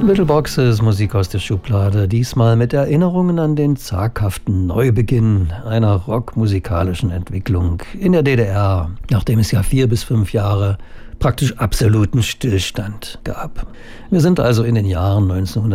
Little Boxes, Musik aus der Schublade, diesmal mit Erinnerungen an den zaghaften Neubeginn einer rockmusikalischen Entwicklung in der DDR, nachdem es ja 4 bis 5 Jahre praktisch absoluten Stillstand gab. Wir sind also in den Jahren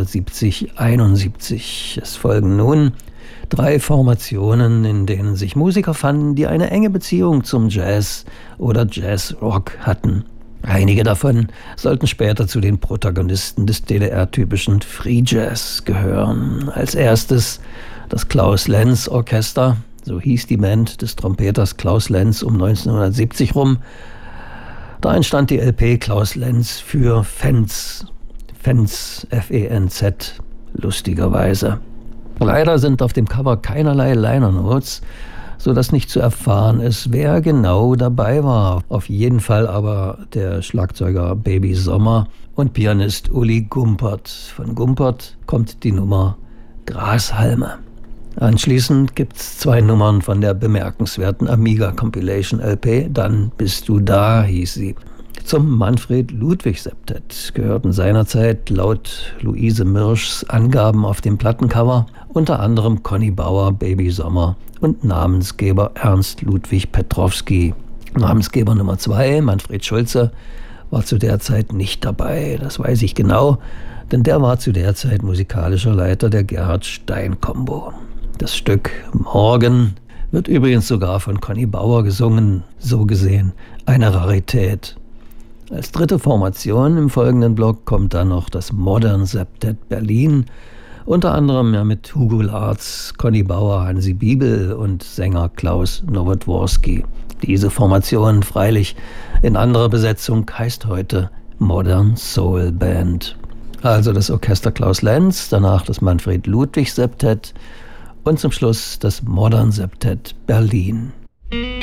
1970-71. Es folgen nun 3 Formationen, in denen sich Musiker fanden, die eine enge Beziehung zum Jazz oder Jazzrock hatten. Einige davon sollten später zu den Protagonisten des DDR-typischen Free Jazz gehören. Als erstes das Klaus Lenz Orchester, so hieß die Band des Trompeters Klaus Lenz um 1970 rum. Da entstand die LP Klaus Lenz für Fenz, F-E-N-Z, lustigerweise. Leider sind auf dem Cover keinerlei Liner Notes, sodass nicht zu erfahren ist, wer genau dabei war. Auf jeden Fall aber der Schlagzeuger Baby Sommer und Pianist Uli Gumpert. Von Gumpert kommt die Nummer Grashalme. Anschließend gibt's 2 Nummern von der bemerkenswerten Amiga Compilation LP, Dann bist du da, hieß sie. Zum Manfred-Ludwig-Septett gehörten seinerzeit laut Luise Mirschs Angaben auf dem Plattencover unter anderem Conny Bauer, Baby Sommer und Namensgeber Ernst Ludwig Petrowski. Namensgeber Nummer 2, Manfred Schulze, war zu der Zeit nicht dabei. Das weiß ich genau, denn der war zu der Zeit musikalischer Leiter der Gerhard Stein Combo. Das Stück Morgen wird übrigens sogar von Conny Bauer gesungen, so gesehen eine Rarität. Als dritte Formation im folgenden Block kommt dann noch das Modern Septett Berlin, unter anderem ja mit Hugo Larz, Conny Bauer, Hansi Biebel und Sänger Klaus Nowotworski. Diese Formation, freilich in anderer Besetzung, heißt heute Modern Soul Band. Also das Orchester Klaus Lenz, danach das Manfred Ludwig Septett und zum Schluss das Modern Septett Berlin.